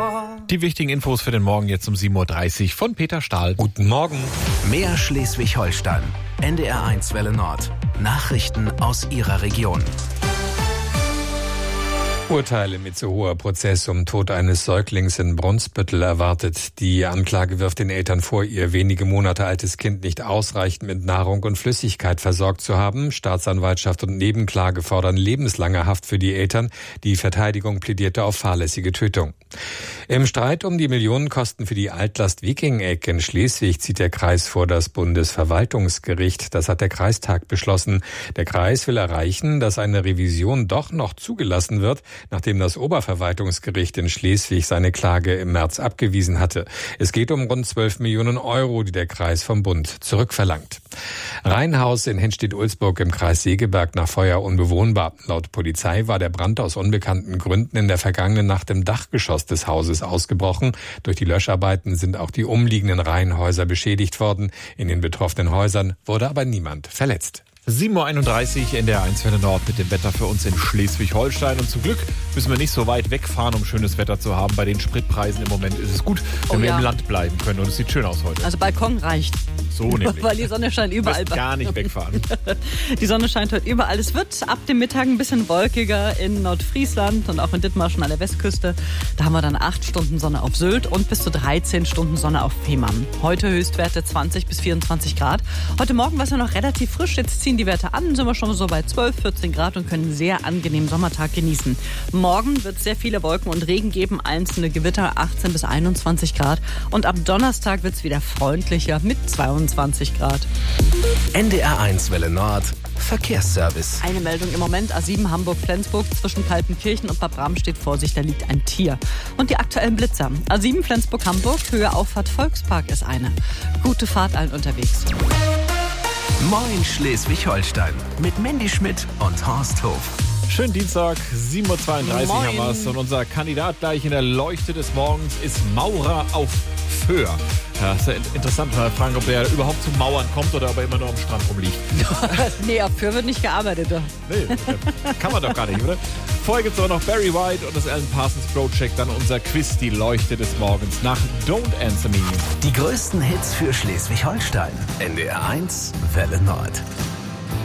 Die wichtigen Infos für den Morgen jetzt um 7.30 Uhr von Peter Stahl. Guten Morgen. Mehr Schleswig-Holstein. NDR1 Welle Nord. Nachrichten aus Ihrer Region. Urteile mit so hoher Prozess um Tod eines Säuglings in Brunsbüttel erwartet. Die Anklage wirft den Eltern vor, ihr wenige Monate altes Kind nicht ausreichend mit Nahrung und Flüssigkeit versorgt zu haben. Staatsanwaltschaft und Nebenklage fordern lebenslange Haft für die Eltern. Die Verteidigung plädierte auf fahrlässige Tötung. Im Streit um die Millionenkosten für die Altlast-Viking-Eck in Schleswig zieht der Kreis vor das Bundesverwaltungsgericht. Das hat der Kreistag beschlossen. Der Kreis will erreichen, dass eine Revision doch noch zugelassen wird, nachdem das Oberverwaltungsgericht in Schleswig seine Klage im März abgewiesen hatte. Es geht um rund 12 Millionen Euro, die der Kreis vom Bund zurückverlangt. Reihenhaus in Henstedt-Ulzburg im Kreis Segeberg nach Feuer unbewohnbar. Laut Polizei war der Brand aus unbekannten Gründen in der vergangenen Nacht im Dachgeschoss des Hauses ausgebrochen. Durch die Löscharbeiten sind auch die umliegenden Reihenhäuser beschädigt worden. In den betroffenen Häusern wurde aber niemand verletzt. 7.31 Uhr in der 1 Welle Nord mit dem Wetter für uns in Schleswig-Holstein. Und zum Glück müssen wir nicht so weit wegfahren, um schönes Wetter zu haben. Bei den Spritpreisen im Moment ist es gut, wenn wir im Land bleiben können. Und es sieht schön aus heute. Also Balkon reicht. So nämlich. Weil die Sonne scheint überall. Gar nicht wegfahren. Die Sonne scheint heute überall. Es wird ab dem Mittag ein bisschen wolkiger in Nordfriesland und auch in Dithmarschen an der Westküste. Da haben wir dann 8 Stunden Sonne auf Sylt und bis zu 13 Stunden Sonne auf Fehmarn. Heute Höchstwerte 20 bis 24 Grad. Heute Morgen war es ja noch relativ frisch. Jetzt ziehen die Werte an, sind wir schon so bei 12, 14 Grad und können einen sehr angenehmen Sommertag genießen. Morgen wird es sehr viele Wolken und Regen geben, einzelne Gewitter 18 bis 21 Grad. Und ab Donnerstag wird es wieder freundlicher mit 22 Grad. NDR1 Welle Nord. Verkehrsservice. Eine Meldung im Moment, A7 Hamburg-Flensburg, zwischen Kaltenkirchen und Bad Bram steht Vorsicht, da liegt ein Tier. Und die aktuellen Blitzer. A7 Flensburg-Hamburg, Höhe Auffahrt Volkspark ist eine. Gute Fahrt allen unterwegs. Moin Schleswig-Holstein mit Mandy Schmidt und Horst Hof. Schönen Dienstag, 7.32 Uhr haben wir es. Und unser Kandidat gleich in der Leuchte des Morgens ist Maurer auf Föhr. Ja, ist ja interessant, mal fragen, ob der überhaupt zum Mauern kommt oder ob er immer nur am Strand rumliegt. Nee, auf Föhr wird nicht gearbeitet. Doch. Nee, kann man doch gar nicht, oder? Vorher gibt es auch noch Barry White und das Alan Parsons Project, dann unser Quiz, die Leuchte des Morgens nach Don't Answer Me. Die größten Hits für Schleswig-Holstein. NDR1 Welle Nord.